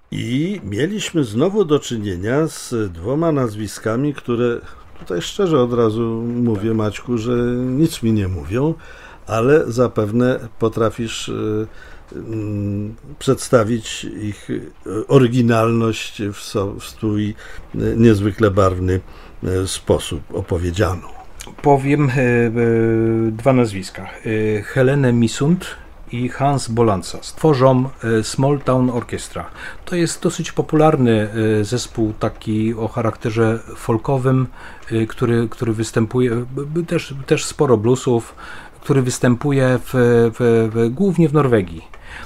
I mieliśmy znowu do czynienia z dwoma nazwiskami, które tutaj szczerze od razu mówię, Maćku, że nic mi nie mówią, ale zapewne potrafisz przedstawić ich oryginalność w swój niezwykle barwny sposób opowiedzianą. Powiem dwa nazwiska. Helenę Misund i Hans Bolanza. Stworzą Small Town Orchestra. To jest dosyć popularny zespół taki o charakterze folkowym, który występuje, też sporo bluesów, który występuje głównie w Norwegii.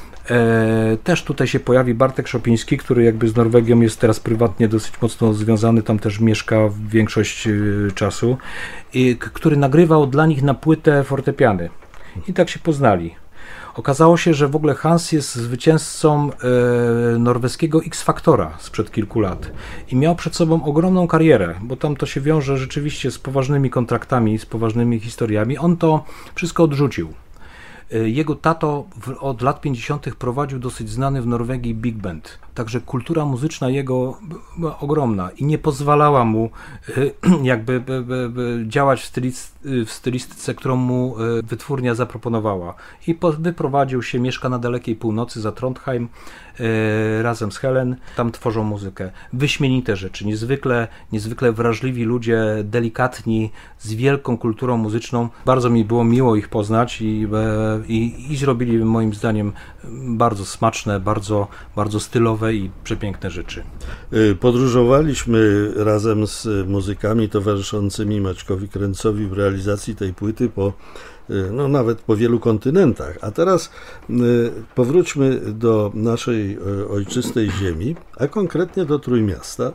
Też tutaj się pojawi Bartek Szopiński, który jakby z Norwegią jest teraz prywatnie dosyć mocno związany, tam też mieszka większość czasu, i który nagrywał dla nich na płytę fortepiany. I tak się poznali. Okazało się, że w ogóle Hans jest zwycięzcą norweskiego X-Faktora sprzed kilku lat i miał przed sobą ogromną karierę, bo tam to się wiąże rzeczywiście z poważnymi kontraktami, z poważnymi historiami. On to wszystko odrzucił. Jego tato od lat 50. prowadził dosyć znany w Norwegii big band, także kultura muzyczna jego była ogromna i nie pozwalała mu jakby działać w stylistyce, którą mu wytwórnia zaproponowała. I wyprowadził się, mieszka na dalekiej północy za Trondheim razem z Helen, tam tworzą muzykę. Wyśmienite rzeczy, niezwykle wrażliwi ludzie, delikatni, z wielką kulturą muzyczną. Bardzo mi było miło ich poznać i zrobili moim zdaniem bardzo smaczne, bardzo stylowe i przepiękne rzeczy. Podróżowaliśmy razem z muzykami towarzyszącymi Maćkowi Kręcowi w realizacji tej płyty nawet po wielu kontynentach. A teraz powróćmy do naszej ojczystej ziemi, a konkretnie do Trójmiasta,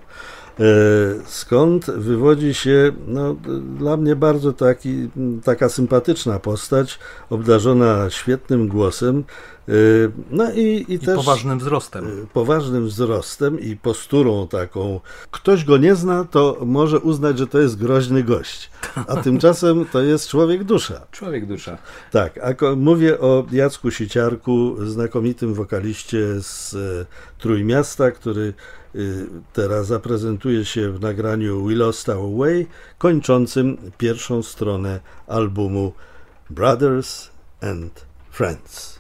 skąd wywodzi się dla mnie bardzo taka sympatyczna postać, obdarzona świetnym głosem, i też poważnym wzrostem i posturą taką. Ktoś go nie zna, to może uznać, że to jest groźny gość, a tymczasem to jest człowiek dusza. Człowiek dusza. Tak, mówię o Jacku Siciarku, znakomitym wokaliście z Trójmiasta, który teraz zaprezentuje się w nagraniu We Lost Our Way, kończącym pierwszą stronę albumu Brothers and Friends.